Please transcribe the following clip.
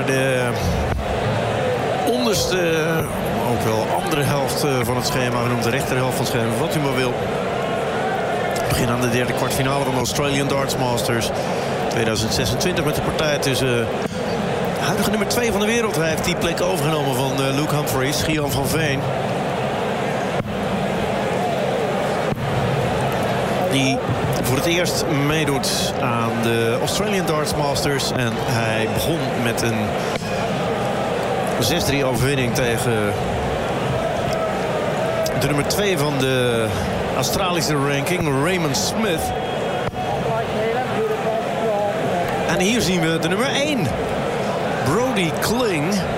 naar de onderste, ook wel andere helft van het schema genoemd. De rechterhelft van het schema, wat u maar wil. Begin aan de derde kwartfinale van de Australian Darts Masters 2026 met de partij tussen huidige nummer 2 van de wereld. Hij heeft die plek overgenomen van Luke Humphries, Gian van Veen. Die voor het eerst meedoet aan de Australian Darts Masters. En hij begon met een 6-3 overwinning tegen de nummer 2 van de Australische ranking, Raymond Smith. En hier zien we de nummer 1, Brody Kling.